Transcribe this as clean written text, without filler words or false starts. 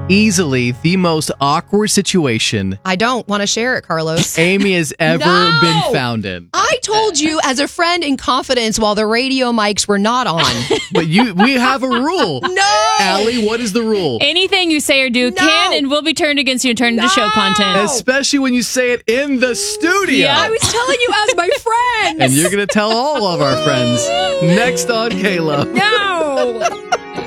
easily the most awkward situation I don't want to share it, Carlos. Amy has ever No! been found in. I told you as a friend in confidence while the radio mics were not on. But we have a rule. No! Allie, what is the rule? Anything you say or do No! can and will be turned against you and turned into show content. Especially when you say it in the studio. Yeah. I was telling you as my friend. And you're going to tell all of our friends. Next on Kayla. No!